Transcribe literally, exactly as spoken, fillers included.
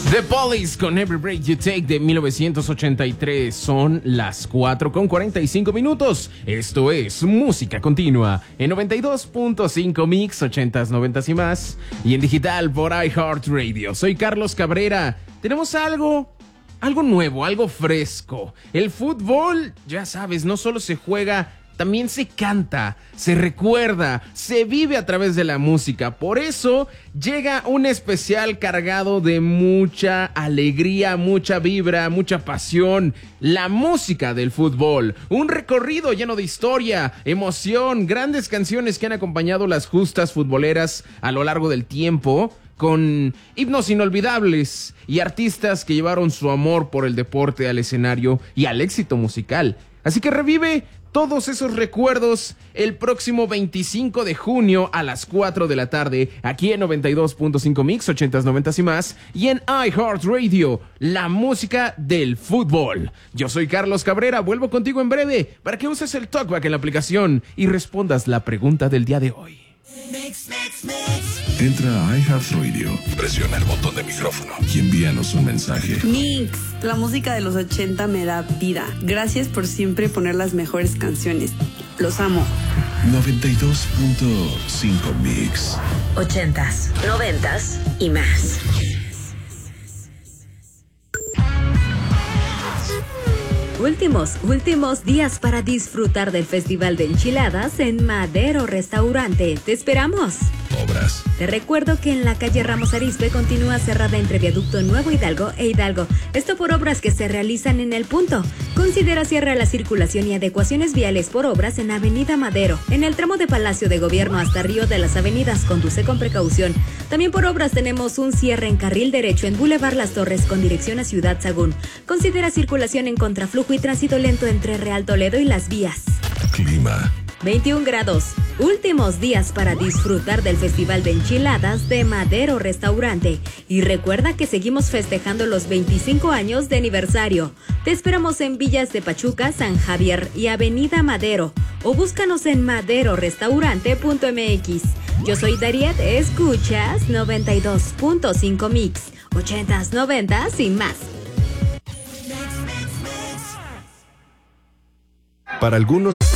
The Police con Every Break You Take de mil novecientos ochenta y tres. Son las cuatro con cuarenta y cinco minutos. Esto es Música Continua en noventa y dos punto cinco Mix, ochentas, noventas y más. Y en digital por iHeartRadio. Soy Carlos Cabrera. Tenemos algo, algo nuevo, algo fresco. El fútbol, ya sabes, no solo se juega, también se canta, se recuerda, se vive a través de la música. Por eso llega un especial cargado de mucha alegría, mucha vibra, mucha pasión. La música del fútbol. Un recorrido lleno de historia, emoción, grandes canciones que han acompañado las justas futboleras a lo largo del tiempo, con himnos inolvidables y artistas que llevaron su amor por el deporte al escenario y al éxito musical. Así que revive todos esos recuerdos el próximo veinticinco de junio a las cuatro de la tarde, aquí en noventa y dos punto cinco Mix, ochentas, noventas y más, y en iHeartRadio, la música del fútbol. Yo soy Carlos Cabrera, vuelvo contigo en breve para que uses el TalkBack en la aplicación y respondas la pregunta del día de hoy. Mix, mix, mix. Entra a iHeartRadio, presiona el botón de micrófono y envíanos un mensaje. Mix, la música de los ochenta me da vida. Gracias por siempre poner las mejores canciones. Los amo. noventa y dos punto cinco Mix. Ochentas, noventas y más. Últimos, últimos días para disfrutar del Festival de Enchiladas en Madero Restaurante. ¡Te esperamos! Obras. Te recuerdo que en la calle Ramos Arizpe continúa cerrada entre Viaducto Nuevo Hidalgo e Hidalgo. Esto por obras que se realizan en el punto. Considera cierre a la circulación y adecuaciones viales por obras en Avenida Madero. En el tramo de Palacio de Gobierno hasta Río de las Avenidas, conduce con precaución. También por obras tenemos un cierre en carril derecho en Boulevard Las Torres con dirección a Ciudad Sagún. Considera circulación en contraflujo y tránsito lento entre Real Toledo y Las Vías. Clima. veintiún grados. Últimos días para disfrutar del Festival de Enchiladas de Madero Restaurante. Y recuerda que seguimos festejando los veinticinco años de aniversario. Te esperamos en Villas de Pachuca, San Javier y Avenida Madero. O búscanos en madero restaurante punto m x. Yo soy Dariet, escuchas noventa y dos punto cinco Mix, ochentas, noventas y más. Para algunos